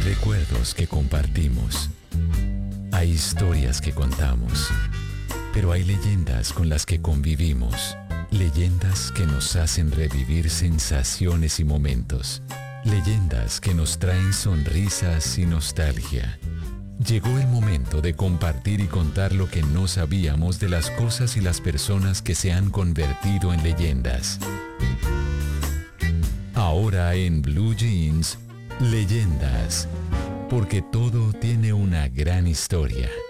recuerdos que compartimos. Hay historias que contamos, pero hay leyendas con las que convivimos. Leyendas que nos hacen revivir sensaciones y momentos. Leyendas que nos traen sonrisas y nostalgia. Llegó el momento de compartir y contar lo que no sabíamos de las cosas y las personas que se han convertido en leyendas. Ahora en Blue Jeans, Leyendas, porque todo tiene una gran historia.